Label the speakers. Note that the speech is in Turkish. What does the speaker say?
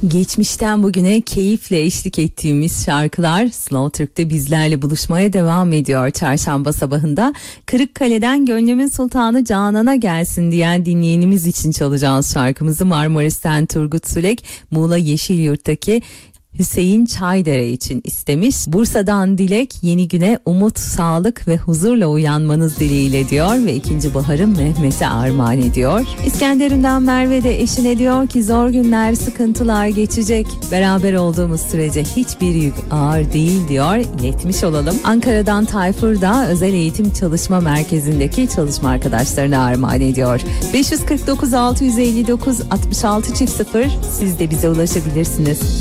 Speaker 1: Geçmişten bugüne keyifle eşlik ettiğimiz şarkılar Slow Türk'te bizlerle buluşmaya devam ediyor çarşamba sabahında. Kırıkkale'den Gönlümün Sultanı Canan'a gelsin diyen dinleyenimiz için çalacağız şarkımızı. Marmaris'ten Turgut Sülek, Muğla Yeşilyurt'taki Hüseyin Çaydere için istemiş. Bursa'dan Dilek, yeni güne umut, sağlık ve huzurla uyanmanız dileğiyle diyor ve ikinci baharım Mehmet'e armağan ediyor. İskenderun'dan Merve de eşine diyor ki zor günler, sıkıntılar geçecek. Beraber olduğumuz sürece hiçbir yük ağır değil diyor. İletmiş olalım. Ankara'dan Tayfur da Özel Eğitim Çalışma Merkezi'ndeki çalışma arkadaşlarına armağan ediyor. 549 659 66 0 siz de bize ulaşabilirsiniz.